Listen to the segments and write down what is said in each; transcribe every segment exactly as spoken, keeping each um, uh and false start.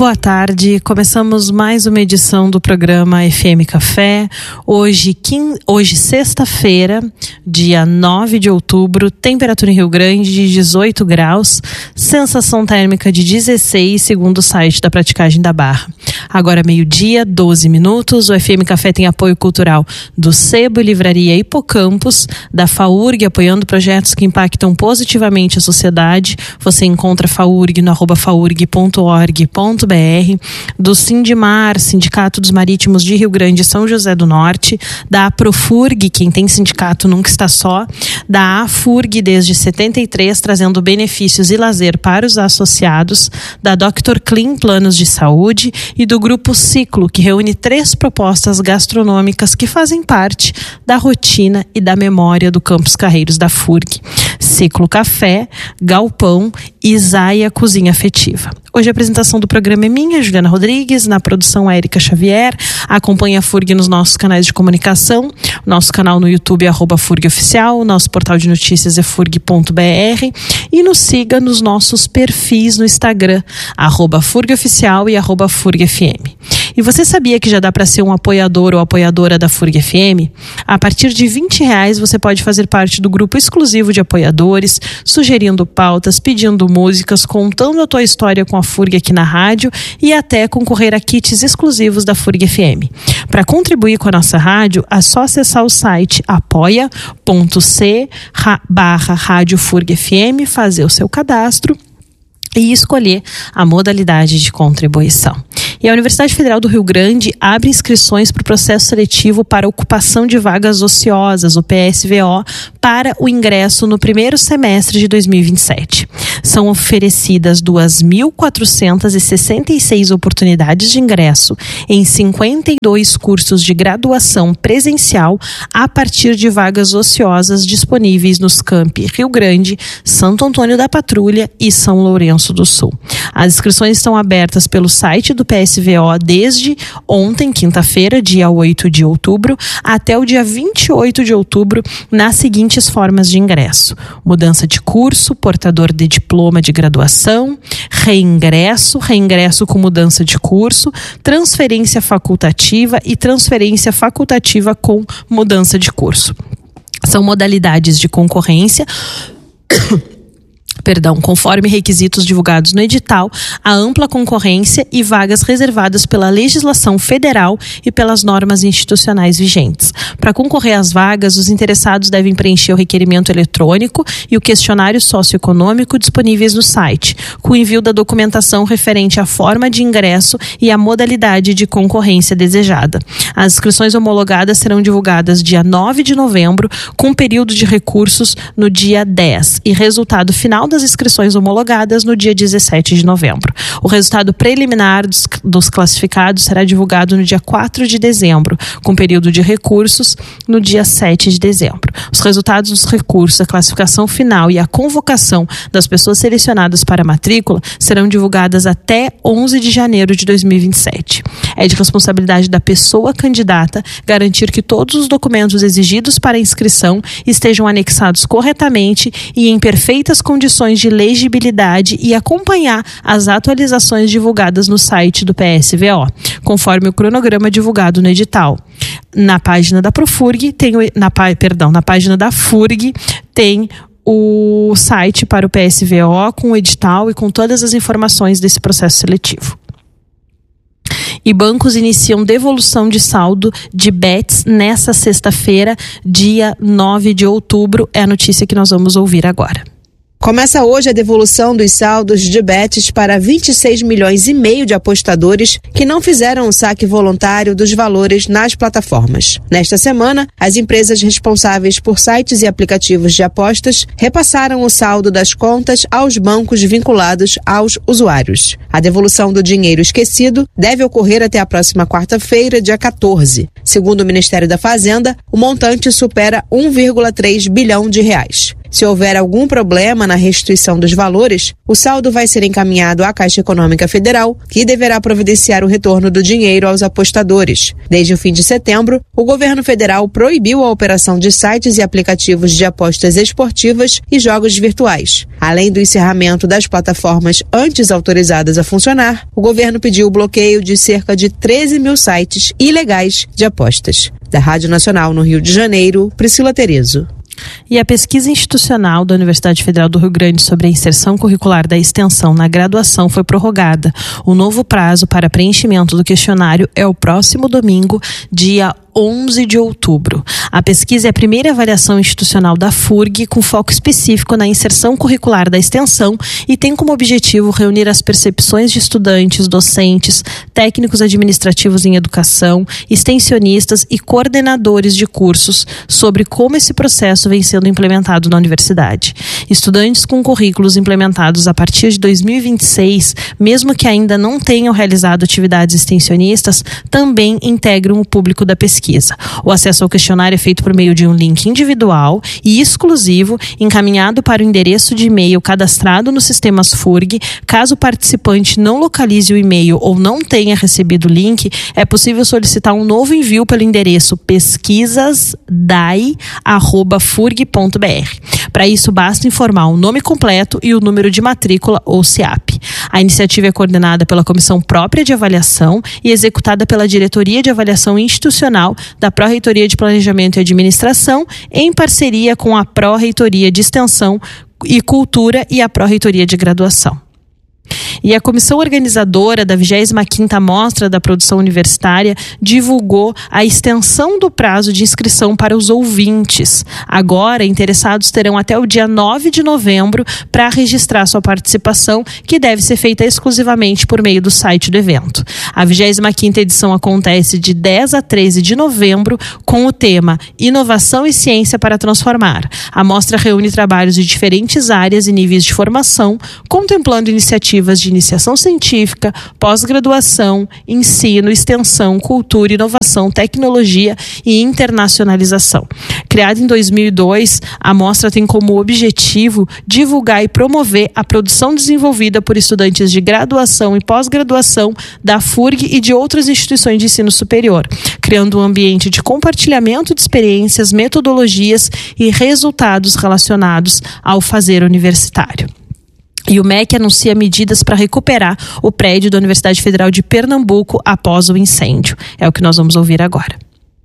Boa tarde, começamos mais uma edição do programa F M Café. Hoje, quim... Hoje sexta-feira, dia nove de outubro, temperatura em Rio Grande de dezoito graus, sensação térmica de dezesseis, segundo o site da Praticagem da Barra. Agora meio-dia, doze minutos, o F M Café tem apoio cultural do Sebo e Livraria Hipocampus, da FAURG, apoiando projetos que impactam positivamente a sociedade. Você encontra a FAURG no arroba faurg ponto org ponto br, do Sindimar, Sindicato dos Marítimos de Rio Grande e São José do Norte, da Aprofurg, quem tem sindicato nunca está só, da AFURG desde setenta e três, trazendo benefícios e lazer para os associados, da doutor Clean Planos de Saúde e do Grupo Ciclo, que reúne três propostas gastronômicas que fazem parte da rotina e da memória do Campus Carreiros da FURG. Ciclo Café, Galpão e Zaia Cozinha Afetiva. Hoje a apresentação do programa é minha, Juliana Rodrigues, na produção Érica Xavier. Acompanhe a FURG nos nossos canais de comunicação, nosso canal no YouTube é arroba FURG Oficial, nosso portal de notícias é furg ponto br e nos siga nos nossos perfis no Instagram, arroba FURG Oficial e arroba FURG F M. E você sabia que já dá para ser um apoiador ou apoiadora da FURG F M? A partir de vinte reais você pode fazer parte do grupo exclusivo de apoiadores, sugerindo pautas, pedindo músicas, contando a tua história com a FURG aqui na rádio e até concorrer a kits exclusivos da FURG F M. Para contribuir com a nossa rádio, é só acessar o site apoia ponto c barra rádio FURG F M, fazer o seu cadastro e escolher a modalidade de contribuição. E a Universidade Federal do Rio Grande abre inscrições para o processo seletivo para ocupação de vagas ociosas, o P S V O, para o ingresso no primeiro semestre de dois mil e vinte e sete. São oferecidas duas mil quatrocentas e sessenta e seis oportunidades de ingresso em cinquenta e dois cursos de graduação presencial a partir de vagas ociosas disponíveis nos campi Rio Grande, Santo Antônio da Patrulha e São Lourenço do Sul. As inscrições estão abertas pelo site do P S V O desde ontem, quinta-feira, dia oito de outubro, até o dia vinte e oito de outubro, nas seguintes formas de ingresso: mudança de curso, portador de diploma de graduação, reingresso, reingresso com mudança de curso, transferência facultativa e transferência facultativa com mudança de curso. São modalidades de concorrência Perdão, conforme requisitos divulgados no edital, a ampla concorrência e vagas reservadas pela legislação federal e pelas normas institucionais vigentes. Para concorrer às vagas, os interessados devem preencher o requerimento eletrônico e o questionário socioeconômico disponíveis no site, com envio da documentação referente à forma de ingresso e à modalidade de concorrência desejada. As inscrições homologadas serão divulgadas dia nove de novembro, com período de recursos no dia dez e resultado final das inscrições homologadas no dia dezessete de novembro. O resultado preliminar dos, dos classificados será divulgado no dia quatro de dezembro, com período de recursos no dia sete de dezembro. Os resultados dos recursos, a classificação final e a convocação das pessoas selecionadas para a matrícula serão divulgadas até onze de janeiro de dois mil e vinte e sete. É de responsabilidade da pessoa candidata garantir que todos os documentos exigidos para a inscrição estejam anexados corretamente e em perfeitas condições de legibilidade e acompanhar as atualizações divulgadas no site do P S V O, conforme o cronograma divulgado no edital. Na página da Profurg, tem o, na, perdão, na página da FURG tem o site para o P S V O com o edital e com todas as informações desse processo seletivo. E bancos iniciam devolução de saldo de B E Ts nessa sexta-feira, dia nove de outubro, é a notícia que nós vamos ouvir agora. Começa hoje a devolução dos saldos de betes para vinte e seis milhões e meio de apostadores que não fizeram o saque voluntário dos valores nas plataformas. Nesta semana, as empresas responsáveis por sites e aplicativos de apostas repassaram o saldo das contas aos bancos vinculados aos usuários. A devolução do dinheiro esquecido deve ocorrer até a próxima quarta-feira, dia quatorze. Segundo o Ministério da Fazenda, o montante supera um vírgula três bilhão de reais. Se houver algum problema na restituição dos valores, o saldo vai ser encaminhado à Caixa Econômica Federal, que deverá providenciar o retorno do dinheiro aos apostadores. Desde o fim de setembro, o governo federal proibiu a operação de sites e aplicativos de apostas esportivas e jogos virtuais. Além do encerramento das plataformas antes autorizadas a funcionar, o governo pediu o bloqueio de cerca de treze mil sites ilegais de apostas. Da Rádio Nacional no Rio de Janeiro, Priscila Terezo. E a pesquisa institucional da Universidade Federal do Rio Grande sobre a inserção curricular da extensão na graduação foi prorrogada. O novo prazo para preenchimento do questionário é o próximo domingo, dia onze de outubro. A pesquisa é a primeira avaliação institucional da F U R G com foco específico na inserção curricular da extensão e tem como objetivo reunir as percepções de estudantes, docentes, técnicos administrativos em educação, extensionistas e coordenadores de cursos sobre como esse processo vem sendo implementado na universidade. Estudantes com currículos implementados a partir de dois mil e vinte e seis, mesmo que ainda não tenham realizado atividades extensionistas, também integram o público da pesquisa. O acesso ao questionário é feito por meio de um link individual e exclusivo encaminhado para o endereço de e-mail cadastrado nos sistemas F U R G. Caso o participante não localize o e-mail ou não tenha recebido o link, é possível solicitar um novo envio pelo endereço pesquisas d a i arroba f u r g ponto b r. Para isso, basta informar o nome completo e o número de matrícula ou C I A P. A iniciativa é coordenada pela Comissão Própria de Avaliação e executada pela Diretoria de Avaliação Institucional da Pró-Reitoria de Planejamento e Administração, em parceria com a Pró-Reitoria de Extensão e Cultura e a Pró-Reitoria de Graduação. E a comissão organizadora da vigésima quinta Mostra da Produção Universitária divulgou a extensão do prazo de inscrição para os ouvintes. Agora, interessados terão até o dia nove de novembro para registrar sua participação, que deve ser feita exclusivamente por meio do site do evento. A vigésima quinta edição acontece de dez a treze de novembro com o tema Inovação e Ciência para Transformar. A mostra reúne trabalhos de diferentes áreas e níveis de formação, contemplando iniciativas de iniciação científica, pós-graduação, ensino, extensão, cultura, inovação, tecnologia e internacionalização. Criada em dois mil e dois, a mostra tem como objetivo divulgar e promover a produção desenvolvida por estudantes de graduação e pós-graduação da F U R G e de outras instituições de ensino superior, criando um ambiente de compartilhamento de experiências, metodologias e resultados relacionados ao fazer universitário. E o M E C anuncia medidas para recuperar o prédio da Universidade Federal de Pernambuco após o incêndio. É o que nós vamos ouvir agora.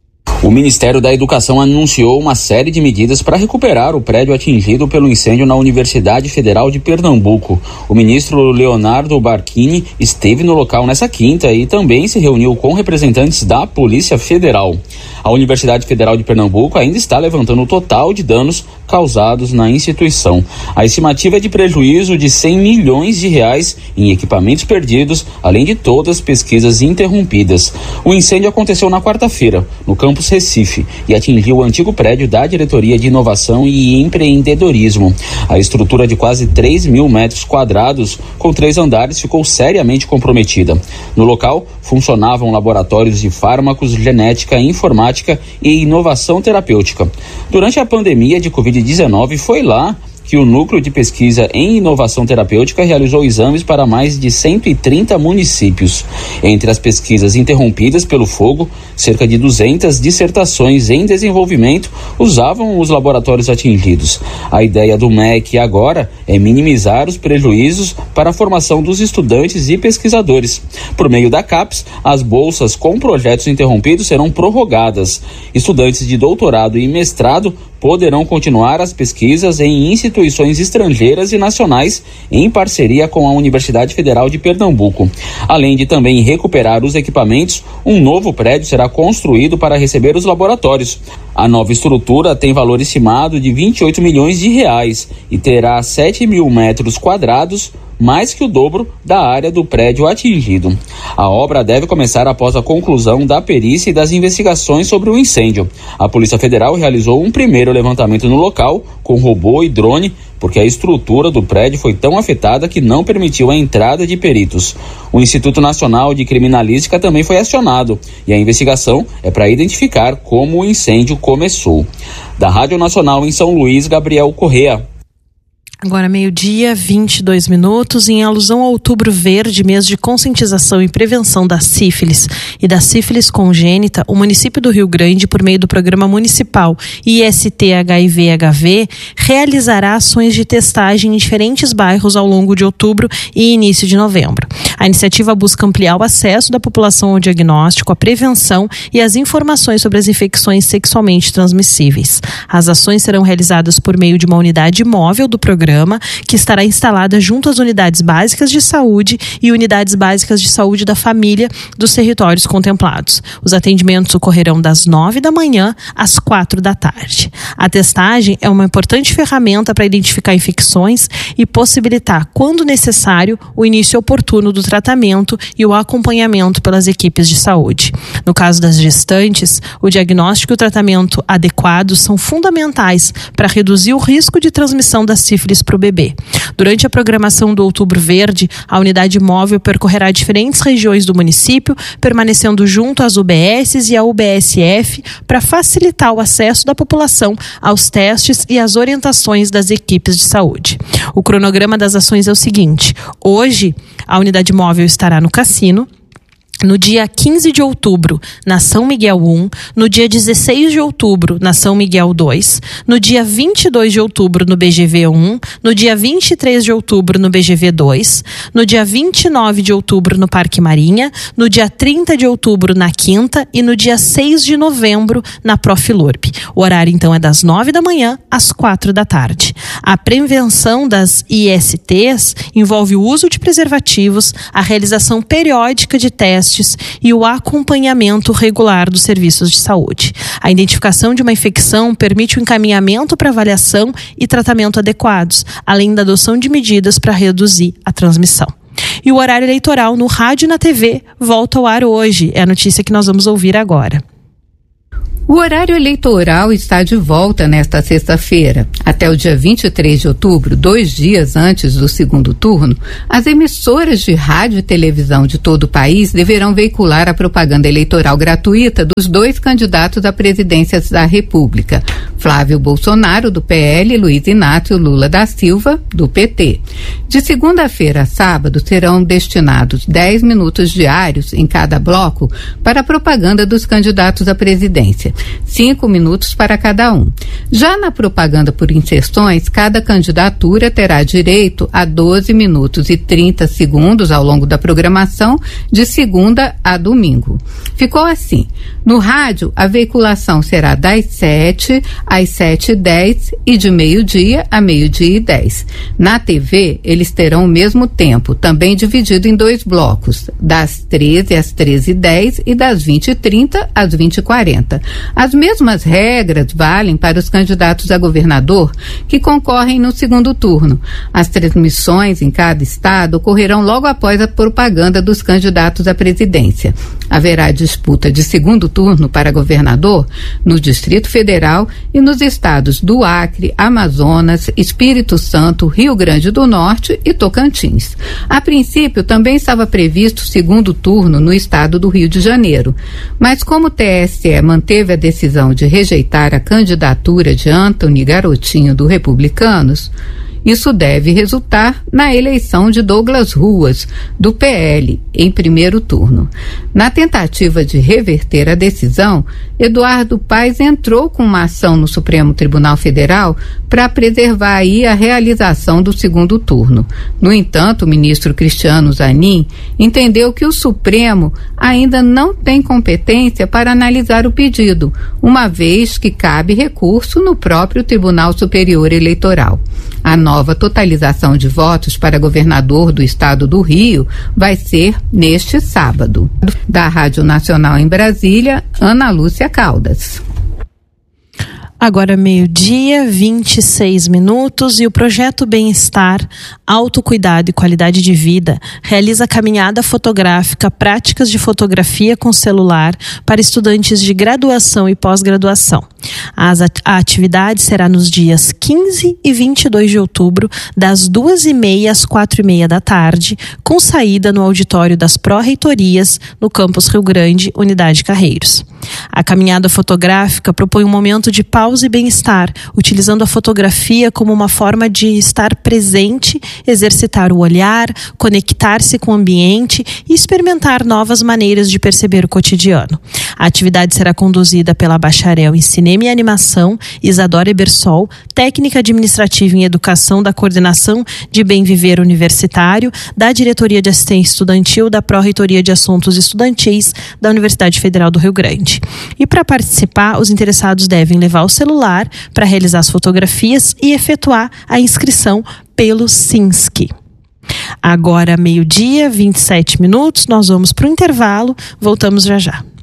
O Ministério da Educação anunciou uma série de medidas para recuperar o prédio atingido pelo incêndio na Universidade Federal de Pernambuco. O ministro Leonardo Barquini esteve no local nessa quinta e também se reuniu com representantes da Polícia Federal. A Universidade Federal de Pernambuco ainda está levantando o total de danos causados na instituição. A estimativa é de prejuízo de cem milhões de reais em equipamentos perdidos, além de todas as pesquisas interrompidas. O incêndio aconteceu na quarta-feira, no campus Recife, e atingiu o antigo prédio da Diretoria de Inovação e Empreendedorismo. A estrutura de quase três mil metros quadrados, com três andares, ficou seriamente comprometida. No local, funcionavam laboratórios de fármacos, genética, informática e inovação terapêutica. Durante a pandemia de covid dezenove, foi lá que o Núcleo de Pesquisa em Inovação Terapêutica realizou exames para mais de cento e trinta municípios. Entre as pesquisas interrompidas pelo fogo, cerca de duzentas dissertações em desenvolvimento usavam os laboratórios atingidos. A ideia do M E C agora é minimizar os prejuízos para a formação dos estudantes e pesquisadores. Por meio da CAPES, as bolsas com projetos interrompidos serão prorrogadas. Estudantes de doutorado e mestrado poderão continuar as pesquisas em instituições estrangeiras e nacionais em parceria com a Universidade Federal de Pernambuco. Além de também recuperar os equipamentos, um novo prédio será construído para receber os laboratórios. A nova estrutura tem valor estimado de vinte e oito milhões de reais e terá sete mil metros quadrados, mais que o dobro da área do prédio atingido. A obra deve começar após a conclusão da perícia e das investigações sobre o incêndio. A Polícia Federal realizou um primeiro levantamento no local com robô e drone, porque a estrutura do prédio foi tão afetada que não permitiu a entrada de peritos. O Instituto Nacional de Criminalística também foi acionado e a investigação é para identificar como o incêndio começou. Da Rádio Nacional em São Luís, Gabriel Correa. Agora meio-dia, vinte e dois minutos, em alusão ao Outubro Verde, mês de conscientização e prevenção da sífilis e da sífilis congênita, o município do Rio Grande, por meio do Programa Municipal I S T H I V H V, realizará ações de testagem em diferentes bairros ao longo de outubro e início de novembro. A iniciativa busca ampliar o acesso da população ao diagnóstico, à prevenção e às informações sobre as infecções sexualmente transmissíveis. As ações serão realizadas por meio de uma unidade móvel do programa, que estará instalada junto às unidades básicas de saúde e unidades básicas de saúde da família dos territórios contemplados. Os atendimentos ocorrerão das nove da manhã às quatro da tarde. A testagem é uma importante ferramenta para identificar infecções e possibilitar, quando necessário, o início oportuno do tratamento e o acompanhamento pelas equipes de saúde. No caso das gestantes, o diagnóstico e o tratamento adequados são fundamentais para reduzir o risco de transmissão da sífilis para o bebê. Durante a programação do Outubro Verde, a unidade móvel percorrerá diferentes regiões do município, permanecendo junto às U B Ss e à U B S F para facilitar o acesso da população aos testes e às orientações das equipes de saúde. O cronograma das ações é o seguinte: hoje, a unidade móvel estará no Cassino. No dia quinze de outubro, na São Miguel um, no dia dezesseis de outubro, na São Miguel dois, no dia vinte e dois de outubro, no B G V um, no dia vinte e três de outubro, no B G V dois, no dia vinte e nove de outubro, no Parque Marinha, no dia trinta de outubro, na Quinta e no dia seis de novembro, na Profilurb. O horário, então, é das nove da manhã às quatro da tarde. A prevenção das I S Ts envolve o uso de preservativos, a realização periódica de testes e o acompanhamento regular dos serviços de saúde. A identificação de uma infecção permite o encaminhamento para avaliação e tratamento adequados, além da adoção de medidas para reduzir a transmissão. E o horário eleitoral no rádio e na T V volta ao ar hoje. É a notícia que nós vamos ouvir agora. O horário eleitoral está de volta nesta sexta-feira. Até o dia vinte e três de outubro, dois dias antes do segundo turno, as emissoras de rádio e televisão de todo o país deverão veicular a propaganda eleitoral gratuita dos dois candidatos à presidência da República, Flávio Bolsonaro, do P L, e Luiz Inácio Lula da Silva, do P T. De segunda-feira a sábado, serão destinados dez minutos diários em cada bloco para a propaganda dos candidatos à presidência. Cinco minutos para cada um. Já na propaganda por inserções, cada candidatura terá direito a doze minutos e trinta segundos ao longo da programação, de segunda a domingo. Ficou assim: no rádio, a veiculação será das sete às sete e dez e de meio-dia a meio-dia e dez. Na T V, eles terão o mesmo tempo, também dividido em dois blocos, das treze às treze e dez e das vinte e trinta às vinte e quarenta. As mesmas regras valem para os candidatos a governador que concorrem no segundo turno. As transmissões em cada estado ocorrerão logo após a propaganda dos candidatos à presidência. Haverá disputa de segundo turno para governador no Distrito Federal e nos estados do Acre, Amazonas, Espírito Santo, Rio Grande do Norte e Tocantins. A princípio, também estava previsto o segundo turno no estado do Rio de Janeiro. Mas como o T S E manteve a decisão de rejeitar a candidatura de Antony Garotinho do Republicanos, isso deve resultar na eleição de Douglas Ruas, do P L, em primeiro turno. Na tentativa de reverter a decisão, Eduardo Paes entrou com uma ação no Supremo Tribunal Federal para preservar aí a realização do segundo turno. No entanto, o ministro Cristiano Zanin entendeu que o Supremo ainda não tem competência para analisar o pedido, uma vez que cabe recurso no próprio Tribunal Superior Eleitoral. A nova totalização de votos para governador do estado do Rio vai ser neste sábado. Da Rádio Nacional em Brasília, Ana Lúcia Caldas. Agora meio-dia, vinte e seis minutos, e o projeto Bem-Estar, Autocuidado e Qualidade de Vida realiza caminhada fotográfica, práticas de fotografia com celular para estudantes de graduação e pós-graduação. As at- a atividade será nos dias quinze e vinte e dois de outubro, das duas e meia às quatro e meia da tarde, com saída no auditório das Pró-Reitorias, no campus Rio Grande, Unidade Carreiros. A caminhada fotográfica propõe um momento de pausa e bem-estar, utilizando a fotografia como uma forma de estar presente, exercitar o olhar, conectar-se com o ambiente e experimentar novas maneiras de perceber o cotidiano. A atividade será conduzida pela bacharel em Cinema e Animação, Isadora Ebersol, técnica administrativa em Educação da Coordenação de Bem Viver Universitário, da Diretoria de Assistência Estudantil da Pró-Reitoria de Assuntos Estudantis da Universidade Federal do Rio Grande. E para participar, os interessados devem levar o celular para realizar as fotografias e efetuar a inscrição pelo SINSC. Agora, meio-dia, vinte e sete minutos, nós vamos para o intervalo, voltamos já já.